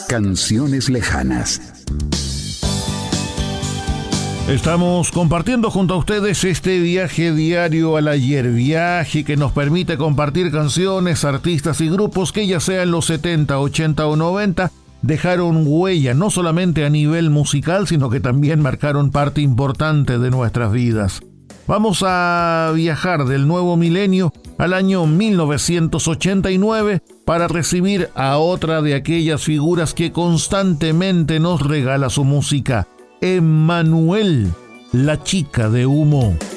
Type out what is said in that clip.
Canciones lejanas. Estamos compartiendo junto a ustedes este viaje diario al ayer, viaje que nos permite compartir canciones, artistas y grupos que ya sea en los 70, 80 o 90 dejaron huella no solamente a nivel musical, sino que también marcaron parte importante de nuestras vidas. Vamos a viajar del nuevo milenio al año 1989 para recibir a otra de aquellas figuras que constantemente nos regala su música, Emmanuel, la chica de humo.